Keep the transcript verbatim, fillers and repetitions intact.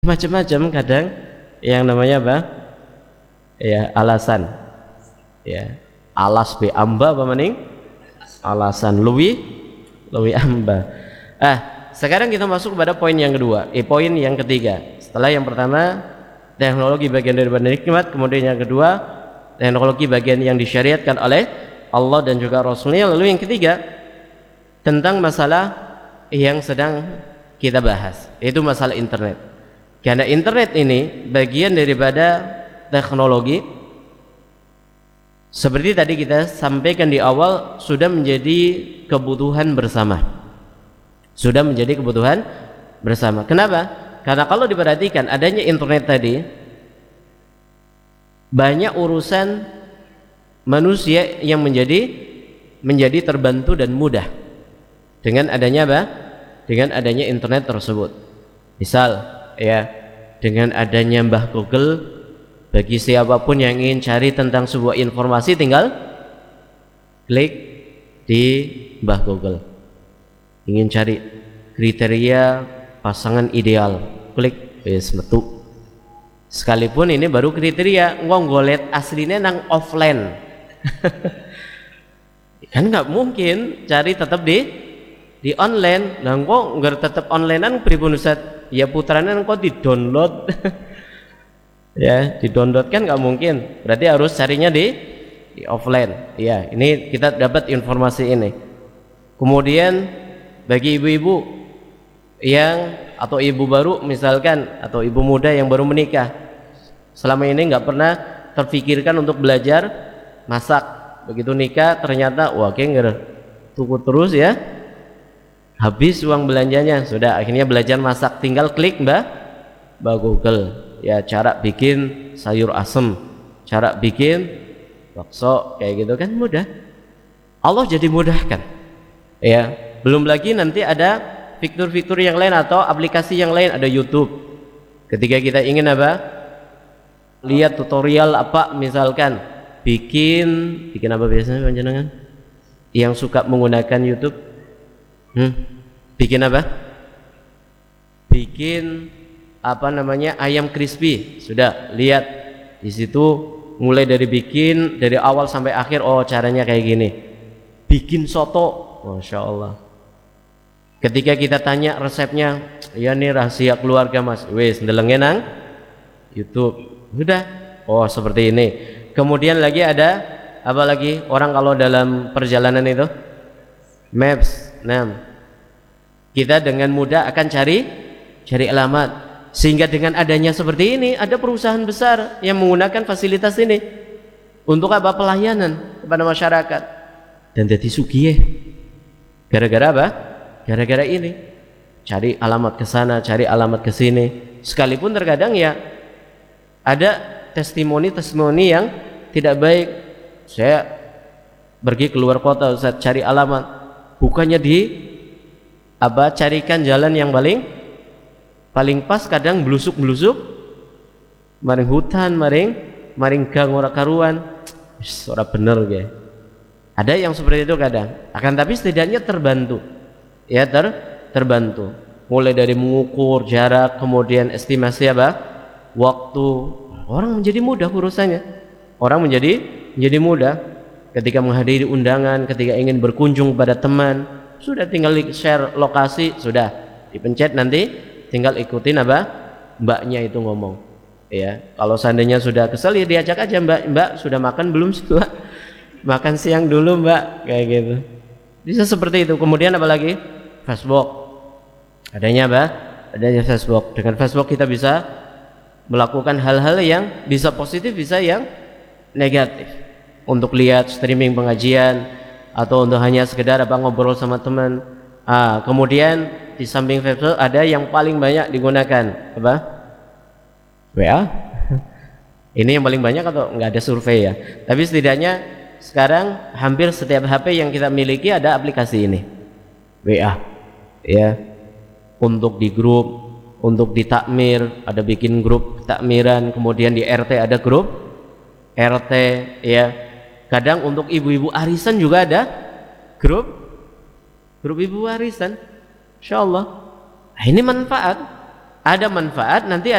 macam-macam kadang yang namanya apa ya, alasan ya, alas be amba apa maning alasan luwi luwi amba. Ah sekarang kita masuk pada poin yang kedua, eh poin yang ketiga. Setelah yang pertama teknologi bagian daripada nikmat, kemudian yang kedua teknologi bagian yang disyariatkan oleh Allah dan juga Rasulnya. Lalu yang ketiga tentang masalah yang sedang kita bahas, yaitu masalah internet. Karena internet ini bagian daripada teknologi, seperti tadi kita sampaikan di awal, sudah menjadi kebutuhan bersama. Sudah menjadi kebutuhan bersama. Kenapa? Karena kalau diperhatikan adanya internet tadi, banyak urusan manusia yang menjadi menjadi terbantu dan mudah dengan adanya apa? Dengan adanya internet tersebut. Misal ya, dengan adanya Mbah Google, bagi siapapun yang ingin cari tentang sebuah informasi tinggal klik di Mbah Google. Ingin cari kriteria pasangan ideal, klik wis metu. Sekalipun ini baru kriteria, wong golet aslinya nang offline. Kan nggak mungkin cari tetap di di online. Lah kok nggak tetap onlinean pripun Ustaz? Ya putranya kok di download. Ya di download kan nggak mungkin, berarti harus carinya di, di offline. Ya ini kita dapat informasi ini. Kemudian bagi ibu-ibu yang atau ibu baru misalkan, atau ibu muda yang baru menikah, selama ini nggak pernah terfikirkan untuk belajar masak, begitu nikah ternyata wah kayak tuku terus ya, habis uang belanjanya, sudah akhirnya belajar masak, tinggal klik mbak mbak Google ya, cara bikin sayur asem, cara bikin bakso kayak gitu kan mudah. Allah jadi mudahkan ya. Belum lagi nanti ada fitur-fitur yang lain atau aplikasi yang lain, ada YouTube. Ketika kita ingin apa, lihat tutorial apa, misalkan bikin bikin apa biasanya panjenengan yang suka menggunakan YouTube, hmm? bikin apa? Bikin apa namanya, ayam crispy. Sudah lihat di situ, mulai dari bikin dari awal sampai akhir. Oh caranya kayak gini. Bikin soto, masya Allah. Ketika kita tanya resepnya, ya nih rahasia keluarga mas, wes ndelenge nang YouTube. Sudah, oh seperti ini. Kemudian lagi ada apa lagi, orang kalau dalam perjalanan itu maps. Nah, kita dengan mudah akan cari cari alamat, sehingga dengan adanya seperti ini ada perusahaan besar yang menggunakan fasilitas ini untuk apa, pelayanan kepada masyarakat, dan jadi sugih gara-gara apa? Gara-gara ini, cari alamat ke sana, cari alamat ke sini. Sekalipun terkadang ya ada testimoni-testimoni yang tidak baik. Saya pergi keluar kota, saya cari alamat, bukannya di apa, carikan jalan yang paling paling pas, kadang blusuk-blusuk maring hutan, maring maring gang ora karuan, ora bener ge. Ada yang seperti itu kadang, akan tapi setidaknya terbantu ya, ter terbantu mulai dari mengukur jarak, kemudian estimasi apa, waktu. Orang menjadi mudah urusannya, orang menjadi menjadi mudah ketika menghadiri undangan, ketika ingin berkunjung pada teman, sudah tinggal share lokasi, sudah dipencet, nanti tinggal ikutin apa mbaknya itu ngomong ya. Kalau seandainya sudah kesel ya diajak aja, mbak mbak sudah makan belum sih mbak, makan siang dulu mbak, kayak gitu. Bisa seperti itu. Kemudian apalagi Facebook, adanya apa, adanya Facebook. Dengan Facebook kita bisa melakukan hal-hal yang bisa positif, bisa yang negatif, untuk lihat streaming pengajian atau untuk hanya sekedar apa, ngobrol sama teman. Ah, kemudian di samping Facebook ada yang paling banyak digunakan apa, W A. Ini yang paling banyak atau enggak, ada survei ya, tapi setidaknya sekarang hampir setiap H P yang kita miliki ada aplikasi ini, W A ya, untuk di grup, untuk di takmir ada bikin grup takmiran, kemudian di R T ada grup R T ya. Kadang untuk ibu-ibu arisan juga ada grup grup ibu arisan, insyaallah. Nah, ini manfaat Ada manfaat, nanti